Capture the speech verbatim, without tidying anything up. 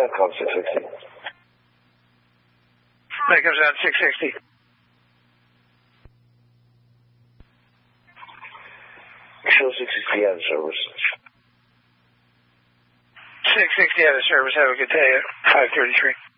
that comes six sixty. That comes out six sixty. Show six sixty out of service. six sixty out of service. Have a good day. five thirty-three.